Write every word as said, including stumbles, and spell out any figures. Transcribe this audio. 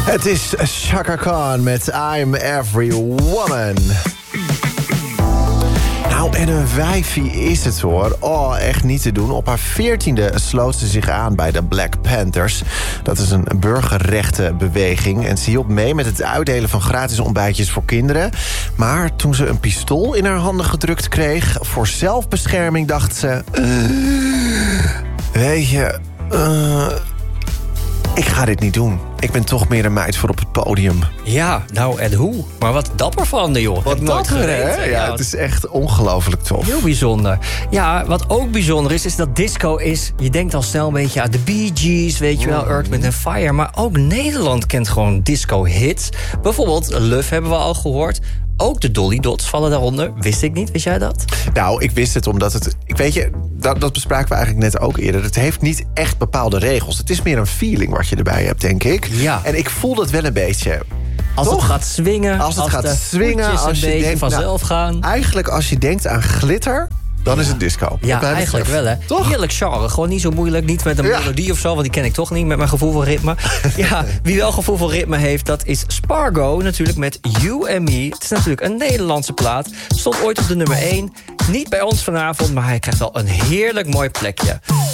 Het is Chaka Khan met I'm Every Woman. Nou, en een wijfie is het hoor. Oh, echt niet te doen. Op haar veertiende sloot ze zich aan bij de Black Panthers. Dat is een burgerrechtenbeweging. En ze hielp mee met het uitdelen van gratis ontbijtjes voor kinderen. Maar toen ze een pistool in haar handen gedrukt kreeg... voor zelfbescherming dacht ze... Uh, weet je... Uh, ik ga dit niet doen. Ik ben toch meer een meid voor op het podium. Ja, nou en hoe? Maar wat dapper van de joh. Wat dapper, hè? Ja, ja, het is echt ongelooflijk tof. Heel bijzonder. Ja, wat ook bijzonder is, is dat disco is... Je denkt al snel een beetje aan de Bee Gees, weet je wel, mm. Earth, Wind and Fire. Maar ook Nederland kent gewoon disco-hits. Bijvoorbeeld Love hebben we al gehoord. Ook de Dolly Dots vallen daaronder. Wist ik niet, wist jij dat? Nou, ik wist het omdat het... Ik weet je, dat, dat bespraken we eigenlijk net ook eerder. Het heeft niet echt bepaalde regels. Het is meer een feeling wat je erbij hebt, denk ik. Ja. En ik voel dat wel een beetje... Als Toch? het gaat swingen, als het als gaat de swingen, als een je beetje denkt, vanzelf nou, gaan. Eigenlijk als je denkt aan glitter... dan ja. is het disco. Ja, eigenlijk wel, hè. Toch? Heerlijk genre. Gewoon niet zo moeilijk. Niet met een ja. melodie of zo, want die ken ik toch niet met mijn gevoel voor ritme. Ja, wie wel gevoel voor ritme heeft, dat is Spargo. Natuurlijk met You and Me. Het is natuurlijk een Nederlandse plaat. Stond ooit op de nummer één. Niet bij ons vanavond, maar hij krijgt wel een heerlijk mooi plekje.